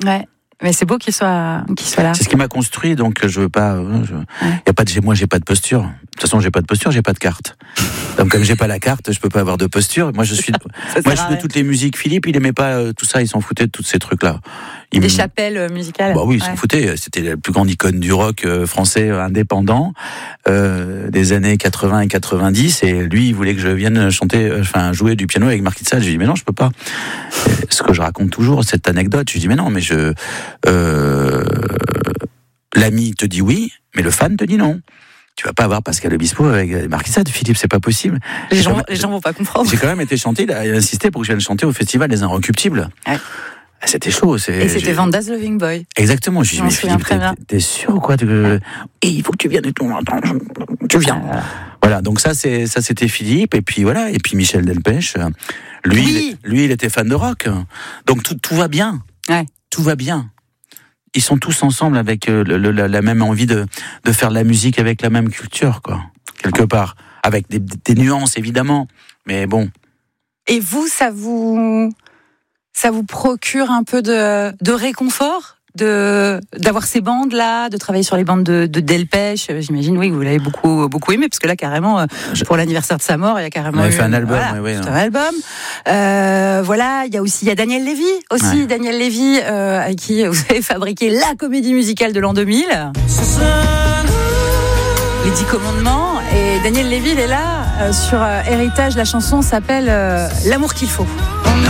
Ouais. Mais c'est beau qu'il soit là. C'est ce qui m'a construit, donc je veux pas. Moi, j'ai pas de posture. De toute façon, j'ai pas de posture, j'ai pas de carte. Donc, comme j'ai pas la carte, je peux pas avoir de posture. Moi, je suis de toutes les musiques. Philippe, il aimait pas tout ça. Il s'en foutait de tous ces trucs-là. Des chapelles musicales. Bah oui, il s'en foutait. C'était la plus grande icône du rock français indépendant des années 80 et 90. Et lui, il voulait que je vienne jouer du piano avec Marquis de Sade. Je lui ai dit mais non, je peux pas. Ce que je raconte toujours, cette anecdote. Je lui dis mais non, mais l'ami te dit oui, mais le fan te dit non. Tu vas pas avoir Pascal Obispo avec Marquis de Sade, Philippe, c'est pas possible. Les gens vont pas comprendre. J'ai quand même été chanté, il a insisté pour que je vienne chanter au festival des Inrecuptibles. Ouais. C'était chaud. Et c'était Vanda's Loving Boy. Exactement. Je lui ai dit, mais Philippe, t'es sûr ou quoi? Et il faut que tu viennes et tout. Tu viens. Voilà. Donc ça, c'était Philippe. Et puis voilà. Et puis Michel Delpech. Lui, il était fan de rock. Donc tout va bien. Ouais. Tout va bien. Ils sont tous ensemble avec la même envie de faire de la musique avec la même culture, quoi. Quelque part. Avec des nuances, évidemment. Mais bon. Et vous, ça vous procure un peu de réconfort d'avoir ces bandes là, de travailler sur les bandes de Delpech. J'imagine oui, vous l'avez beaucoup aimé parce que là carrément pour l'anniversaire de sa mort, il y a carrément fait un album, un album. Voilà, il y a Daniel Lévy aussi, ouais. Daniel Lévy avec qui vous avez fabriqué la comédie musicale de l'an 2000. Les 10 commandements, et Daniel Lévy il est là sur Héritage, la chanson s'appelle L'amour qu'il faut.